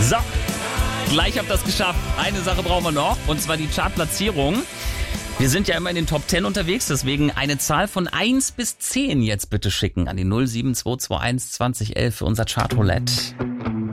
So, gleich habt ihr das geschafft. Eine Sache brauchen wir noch, und zwar die Chartplatzierung. Wir sind ja immer in den Top 10 unterwegs, deswegen eine Zahl von 1 bis 10 jetzt bitte schicken an die 07221 2011 für unser Chartroulette.